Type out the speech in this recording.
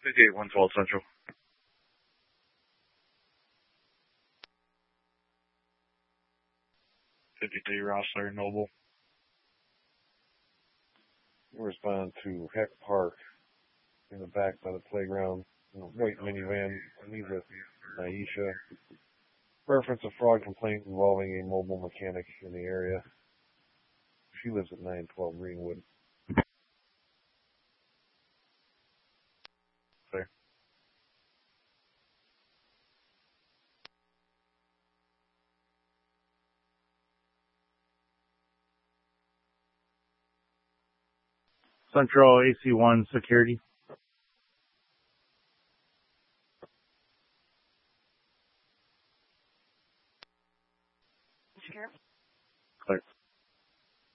58-112 Central. '53 Rossler Noble. Respond to Heck Park in the back by the playground. White minivan. I leave with Naisha. Reference a fraud complaint involving a mobile mechanic in the area. She lives at 912 Greenwood. Clear. Central AC1 Security.